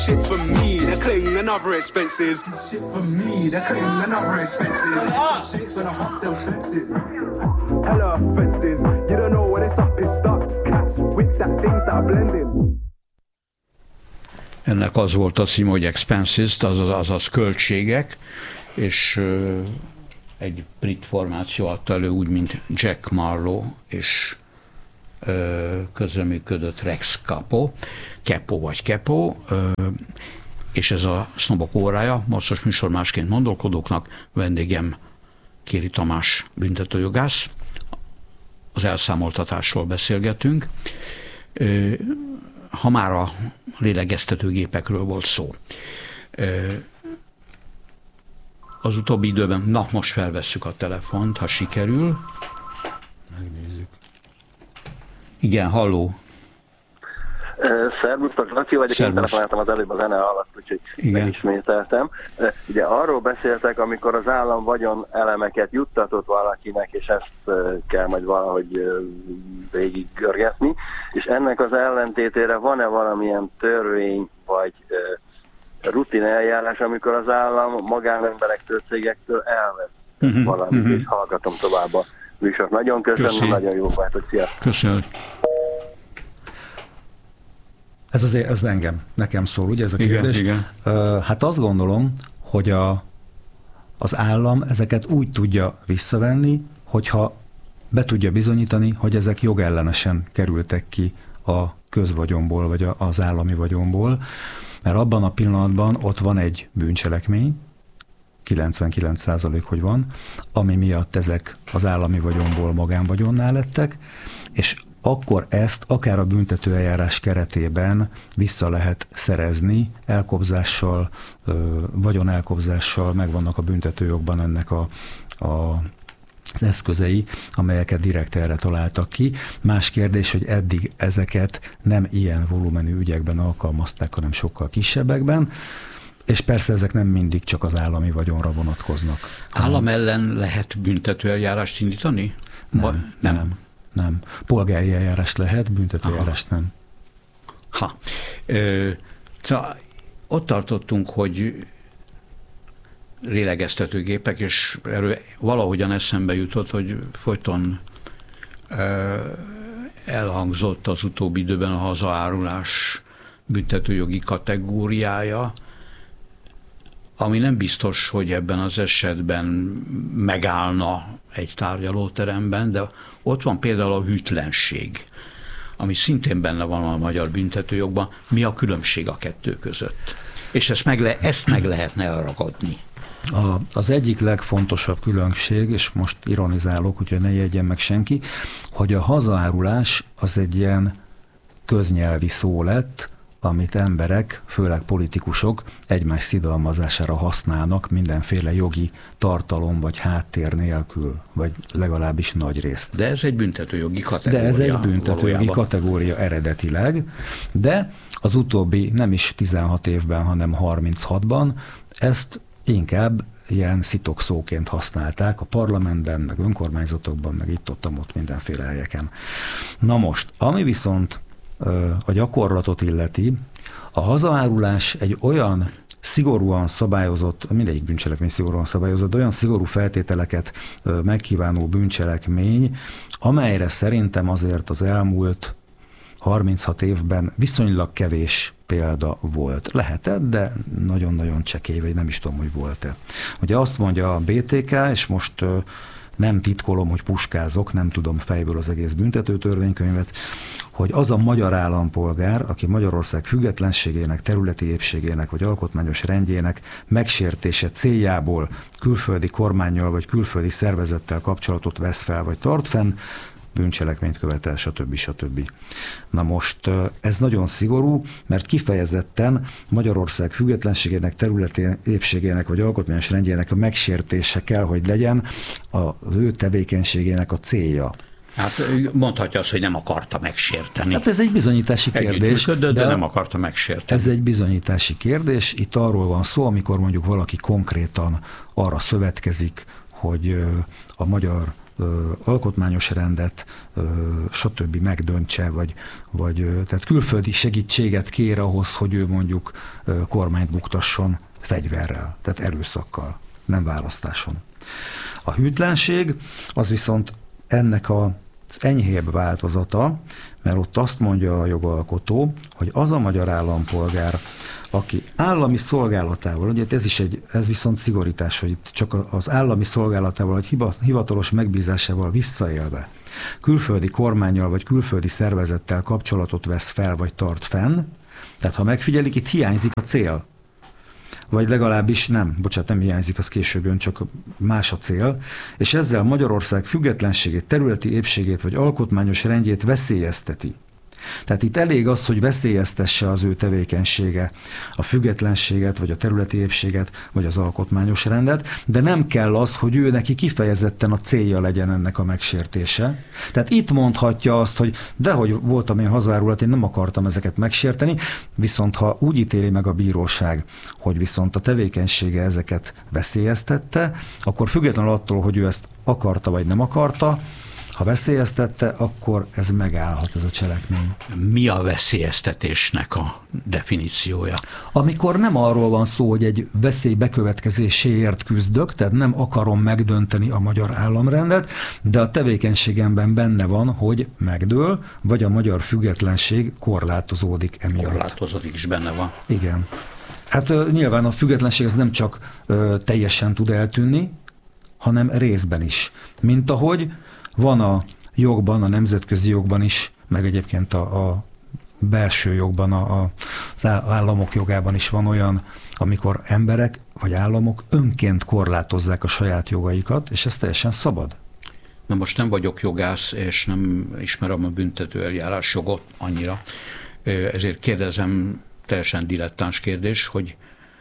Shit for me, the cling and other expenses. Shit for me, the cling and other expenses. Shit's gonna hop them fences. Hella offenses. You don't know when it's up, it's stuck. Cats with that things that are blending. Ennek az volt a cím, hogy expenses, azaz költségek, és egy brit formáció adta elő, úgy, mint Jack Marlowe, és közreműködött Rex Kepo, és ez a Sznobok órája, masztos műsor másként gondolkodóknak, vendégem Kéri Tamás büntetőjogász, az elszámoltatásról beszélgetünk. Ha már a lélegeztetőgépekről volt szó. Az utóbbi időben, most felvesszük a telefont, ha sikerül. Megnézzük. Igen, halló. Szervusztok, Laci vagyok, én telefonáltam az előbb a zene alatt, úgyhogy megismételtem. Ugye arról beszéltek, amikor az állam vagyon elemeket juttatott valakinek, és ezt kell majd valahogy végiggörgetni, és ennek az ellentétére van-e valamilyen törvény, vagy rutin eljárás, amikor az állam magánemberektől, cégektől elvesz valamit, és hallgatom tovább a műsort. Nagyon köszönöm, nagyon jó váltot, szia! Köszönöm. Ez nekem szól, ugye ez a kérdés? Igen. Hát azt gondolom, hogy az állam ezeket úgy tudja visszavenni, hogyha be tudja bizonyítani, hogy ezek jogellenesen kerültek ki a közvagyonból, vagy az állami vagyonból, mert abban a pillanatban ott van egy bűncselekmény, 99% hogy van, ami miatt ezek az állami vagyonból magánvagyonná lettek, és akkor ezt akár a büntetőeljárás keretében vissza lehet szerezni, elkobzással, vagyonelkobzással, megvannak a büntetőjogban ennek az eszközei, amelyeket direkt erre találtak ki. Más kérdés, hogy eddig ezeket nem ilyen volumenű ügyekben alkalmazták, hanem sokkal kisebbekben, és persze ezek nem mindig csak az állami vagyonra vonatkoznak. Állam ellen lehet büntetőeljárást indítani? Nem. Polgári eljárást lehet, büntetőeljárást nem. Ott tartottunk, hogy lélegeztetőgépek, és erről valahogyan eszembe jutott, hogy folyton elhangzott az utóbbi időben a hazaárulás büntetőjogi kategóriája, ami nem biztos, hogy ebben az esetben megállna egy tárgyalóteremben, de ott van például a hűtlenség, ami szintén benne van a magyar büntetőjogban. Mi a különbség a kettő között? És ezt meg lehetne ragadni. Az egyik legfontosabb különbség, és most ironizálok, úgyhogy ne jegyen meg senki, hogy a hazaárulás az egy ilyen köznyelvi szó lett, amit emberek, főleg politikusok egymás szidalmazására használnak mindenféle jogi tartalom vagy háttér nélkül, vagy legalábbis nagy részt. De ez egy büntetőjogi kategória. Eredetileg, de az utóbbi nem is 16 évben, hanem 36-ban ezt inkább ilyen szitokszóként használták a parlamentben, meg önkormányzatokban, meg itt-ott mindenféle helyeken. Na most, ami viszont a gyakorlatot illeti, a hazaárulás egy olyan szigorúan szabályozott, mindegyik bűncselekmény szigorúan szabályozott, olyan szigorú feltételeket megkívánó bűncselekmény, amelyre szerintem azért az elmúlt 36 évben viszonylag kevés példa volt. Lehetett, de nagyon-nagyon csekély, vagy nem is tudom, hogy volt-e. Ugye azt mondja a BTK, és most nem titkolom, hogy puskázok, nem tudom fejből az egész büntetőtörvénykönyvet, hogy az a magyar állampolgár, aki Magyarország függetlenségének, területi épségének vagy alkotmányos rendjének megsértése céljából külföldi kormánnyal vagy külföldi szervezettel kapcsolatot vesz fel vagy tart fenn, bűncselekményt követel, stb. Na most ez nagyon szigorú, mert kifejezetten Magyarország függetlenségének, területi épségének vagy alkotmányos rendjének a megsértése kell, hogy legyen az ő tevékenységének a célja. Hát mondhatja azt, hogy nem akarta megsérteni. Hát ez egy bizonyítási kérdés. De nem akarta megsérteni. Ez egy bizonyítási kérdés. Itt arról van szó, amikor mondjuk valaki konkrétan arra szövetkezik, hogy a magyar alkotmányos rendet, stb. Megdöntse, vagy tehát külföldi segítséget kér ahhoz, hogy ő mondjuk kormányt buktasson fegyverrel, tehát erőszakkal, nem választáson. A hűtlenség az viszont ennek az enyhébb változata, mert ott azt mondja a jogalkotó, hogy az a magyar állampolgár, aki állami szolgálatával, ugye ez viszont szigorítás, hogy itt csak az állami szolgálatával, vagy hivatalos megbízásával visszaélve külföldi kormánnyal vagy külföldi szervezettel kapcsolatot vesz fel, vagy tart fenn, tehát ha megfigyelik, itt hiányzik a cél. Vagy legalábbis nem hiányzik, az később jön, csak más a cél, és ezzel Magyarország függetlenségét, területi épségét vagy alkotmányos rendjét veszélyezteti. Tehát itt elég az, hogy veszélyeztesse az ő tevékenysége a függetlenséget, vagy a területi épséget, vagy az alkotmányos rendet, de nem kell az, hogy ő neki kifejezetten a célja legyen ennek a megsértése. Tehát itt mondhatja azt, hogy dehogy voltam én hazárulat, én nem akartam ezeket megsérteni, viszont ha úgy ítéli meg a bíróság, hogy viszont a tevékenysége ezeket veszélyeztette, akkor függetlenül attól, hogy ő ezt akarta, vagy nem akarta, ha veszélyeztette, akkor ez megállhat, ez a cselekmény. Mi a veszélyeztetésnek a definíciója? Amikor nem arról van szó, hogy egy veszély bekövetkezéséért küzdök, tehát nem akarom megdönteni a magyar államrendet, de a tevékenységemben benne van, hogy megdől, vagy a magyar függetlenség korlátozódik emiatt. Korlátozódik is benne van. Igen. Hát nyilván a függetlenség ez nem csak teljesen tud eltűnni, hanem részben is. Mint ahogy van a jogban, a nemzetközi jogban is, meg egyébként a belső jogban, az államok jogában is van olyan, amikor emberek vagy államok önként korlátozzák a saját jogaikat, és ez teljesen szabad. Na most nem vagyok jogász, és nem ismerem a büntető eljárás jogot annyira, ezért kérdezem, teljesen dilettáns kérdés, hogy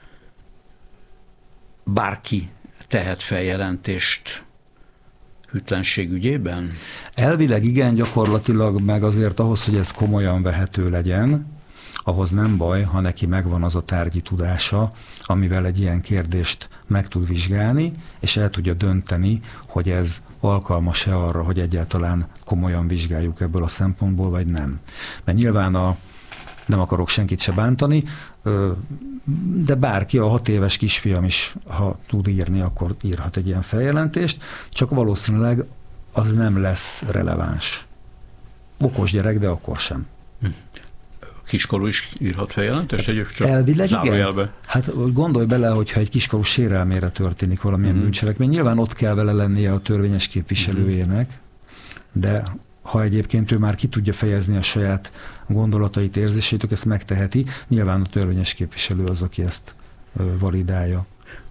bárki tehet feljelentést hűtlenség ügyében? Elvileg igen, gyakorlatilag meg azért ahhoz, hogy ez komolyan vehető legyen, ahhoz nem baj, ha neki megvan az a tárgyi tudása, amivel egy ilyen kérdést meg tud vizsgálni, és el tudja dönteni, hogy ez alkalmas-e arra, hogy egyáltalán komolyan vizsgáljuk ebből a szempontból, vagy nem. Mert nyilván nem akarok senkit se bántani, de bárki, a 6 éves kisfiam is, ha tud írni, akkor írhat egy ilyen feljelentést, csak valószínűleg az nem lesz releváns. Okos gyerek, de akkor sem. Kiskorú is írhat feljelentést? Elvileg igen. Hát gondolj bele, hogyha egy kiskorú sérelmére történik valamilyen bűncselekmény, nyilván ott kell vele lennie a törvényes képviselőjének, de ha egyébként ő már ki tudja fejezni a saját gondolatait, érzéseit, ezt megteheti, nyilván a törvényes képviselő az, aki ezt validálja.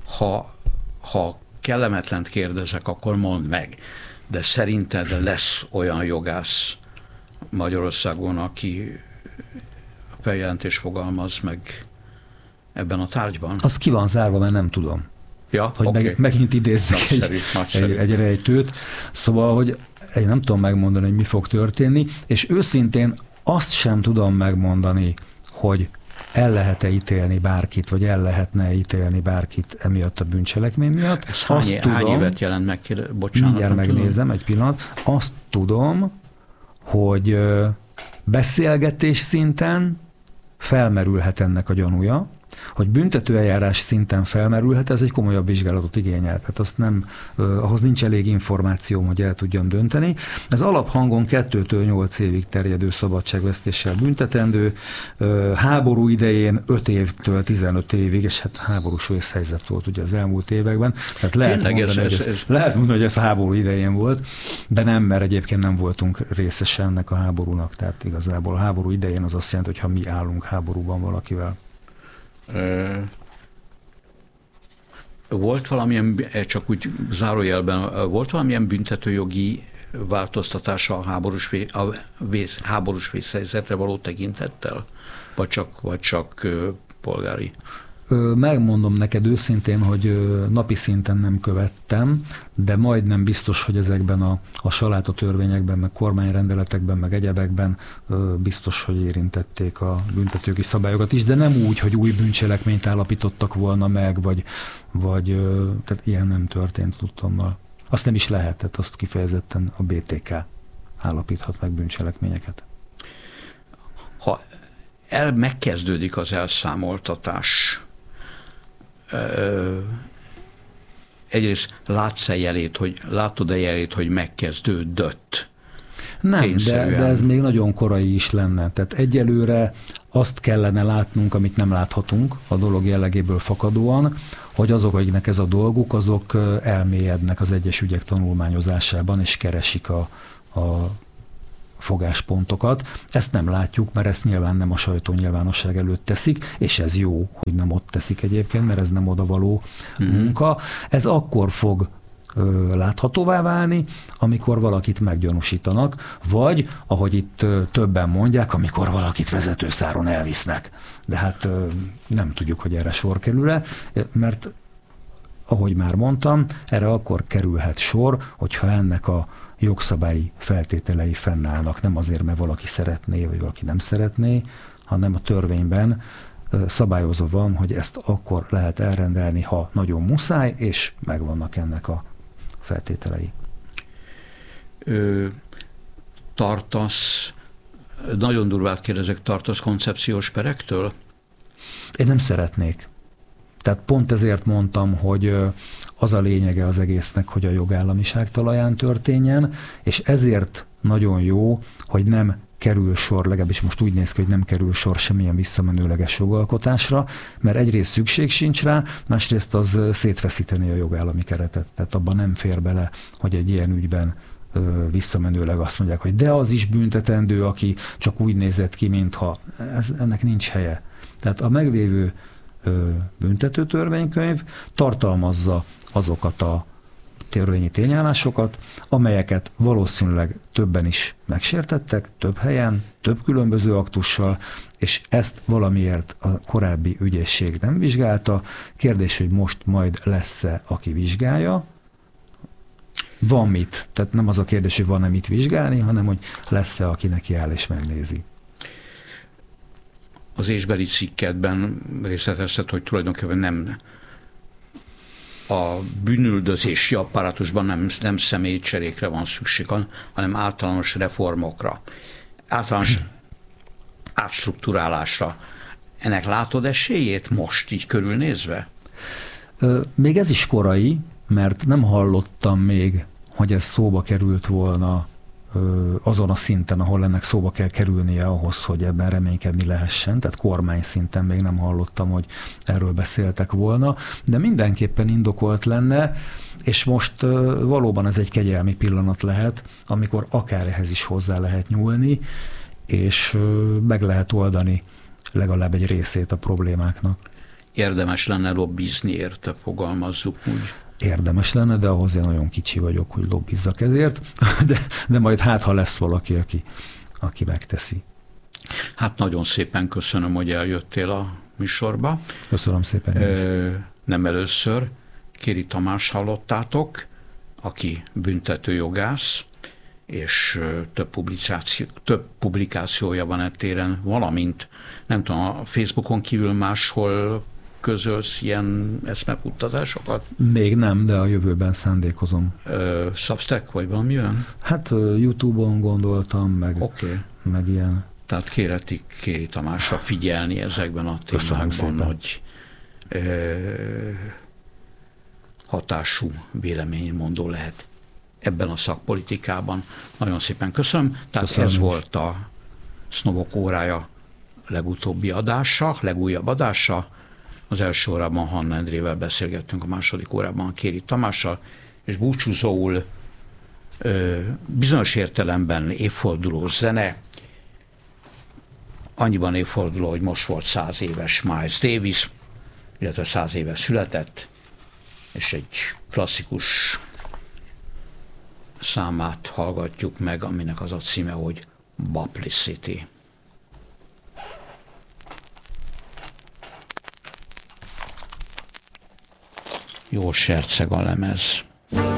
Ha kellemetlent kérdezek, akkor mondd meg, de szerinted lesz olyan jogász Magyarországon, aki feljelentés fogalmaz meg ebben a tárgyban? Az ki van zárva, mert nem tudom. Ja, hogy okay. megint idézzek egy rejtőt. Szóval, hogy én nem tudom megmondani, hogy mi fog történni, és őszintén azt sem tudom megmondani, hogy el lehet-e ítélni bárkit, vagy el lehetne ítélni bárkit emiatt a bűncselekmény miatt. Ez hány évet jelent meg? Bocsánat. Mindjárt megnézem egy pillanat. Azt tudom, hogy beszélgetés szinten felmerülhet ennek a gyanúja, hogy büntetőeljárás szinten felmerülhet, ez egy komolyabb vizsgálatot igényel. Tehát azt ahhoz nincs elég információm, hogy el tudjam dönteni. Ez alaphangon 2-től 8 évig terjedő szabadságvesztéssel büntetendő, háború idején 5 évtől 15 évig, és hát háborús vészhelyzet volt ugye az elmúlt években. Tehát lehet mondani, hogy ez a háború idején volt, de nem, mert egyébként nem voltunk részese ennek a háborúnak. Tehát igazából a háború idején az azt jelenti, hogy ha mi állunk háborúban valakivel. Volt valamilyen, csak úgy zárójelben, volt valamilyen büntetőjogi változtatása a háborús vészhelyzetre való tekintettel? Vagy csak polgári? Megmondom neked őszintén, hogy napi szinten nem követtem, de majdnem biztos, hogy ezekben a saláta törvényekben, meg kormányrendeletekben, meg egyebekben biztos, hogy érintették a büntetőjogi szabályokat is, de nem úgy, hogy új bűncselekményt állapítottak volna meg, vagy tehát ilyen nem történt tudtommal. Azt nem is lehet, tehát azt kifejezetten a BTK állapíthat meg bűncselekményeket. Ha megkezdődik az elszámoltatás, egyrészt látod-e jelét, hogy megkezdődött? Nem, de ez még nagyon korai is lenne. Tehát egyelőre azt kellene látnunk, amit nem láthatunk a dolog jellegéből fakadóan, hogy azok, akiknek ez a dolguk, azok elmélyednek az egyes ügyek tanulmányozásában, és keresik a fogáspontokat. Ezt nem látjuk, mert ezt nyilván nem a sajtó nyilvánosság előtt teszik, és ez jó, hogy nem ott teszik egyébként, mert ez nem odavaló munka. Ez akkor fog láthatóvá válni, amikor valakit meggyanúsítanak, vagy, ahogy itt többen mondják, amikor valakit vezetőszáron elvisznek. De hát nem tudjuk, hogy erre sor kerül-e, mert ahogy már mondtam, erre akkor kerülhet sor, hogyha ennek a jogszabályi feltételei fennállnak. Nem azért, mert valaki szeretné, vagy valaki nem szeretné, hanem a törvényben szabályozva van, hogy ezt akkor lehet elrendelni, ha nagyon muszáj, és megvannak ennek a feltételei. Tartasz, nagyon durvát kérdezek, tartasz koncepciós perektől? Én nem szeretnék. Tehát pont ezért mondtam, hogy az a lényege az egésznek, hogy a jogállamiság talaján történjen, és ezért nagyon jó, hogy nem kerül sor, legalábbis most úgy néz ki, hogy nem kerül sor semmilyen visszamenőleges jogalkotásra, mert egyrészt szükség sincs rá, másrészt az szétfeszíteni a jogállami keretet. Tehát abban nem fér bele, hogy egy ilyen ügyben visszamenőleg azt mondják, hogy de az is büntetendő, aki csak úgy nézett ki, mintha ennek nincs helye. Tehát a meglévő büntető törvénykönyv tartalmazza azokat a törvényi tényállásokat, amelyeket valószínűleg többen is megsértettek, több helyen, több különböző aktussal, és ezt valamiért a korábbi ügyészség nem vizsgálta. Kérdés, hogy most majd lesz-e, aki vizsgálja. Van mit. Tehát nem az a kérdés, hogy van-e mit vizsgálni, hanem hogy lesz-e, aki neki áll és megnézi. Az ésbeli cikkedben részletezted, hogy tulajdonképpen nem a bűnüldözési apparátusban nem személycserékre van szükség, hanem általános reformokra, általános átstruktúrálásra. Ennek látod esélyét most így körülnézve? Még ez is korai, mert nem hallottam még, hogy ez szóba került volna azon a szinten, ahol ennek szóba kell kerülnie ahhoz, hogy ebben reménykedni lehessen, tehát kormány szinten még nem hallottam, hogy erről beszéltek volna, de mindenképpen indokolt lenne, és most valóban ez egy kegyelmi pillanat lehet, amikor akár ehhez is hozzá lehet nyúlni, és meg lehet oldani legalább egy részét a problémáknak. Érdemes lenne lobbizni érte, fogalmazzuk úgy. Érdemes lenne, de ahhoz én nagyon kicsi vagyok, hogy lobbizzak ezért, de majd ha lesz valaki, aki megteszi. Hát nagyon szépen köszönöm, hogy eljöttél a műsorba. Köszönöm szépen. Nem először Kéri Tamás hallottátok, aki büntetőjogász, és több publikációja van ettéren, valamint nem tudom, a Facebookon kívül máshol közölsz ilyen eszmefuttatásokat? Még nem, de a jövőben szándékozom. Substack vagy valamiben? Hát YouTube-on gondoltam, meg ilyen. Tehát kérhetik Kéri Tamásra figyelni ezekben a témákban, hogy hatású véleménymondó lehet ebben a szakpolitikában. Nagyon szépen köszönöm. Tehát köszönöm, ez volt a Sznobok órája legújabb adása. Az első órában Hanna Endrével beszélgettünk, a második órában Kéri Tamással, és búcsúzóul bizonyos értelemben évforduló zene, annyiban évforduló, hogy most volt 100 éves Miles Davis, illetve 100 éve született, és egy klasszikus számát hallgatjuk meg, aminek az a címe, hogy Baplicity. Jó serceg a lemez.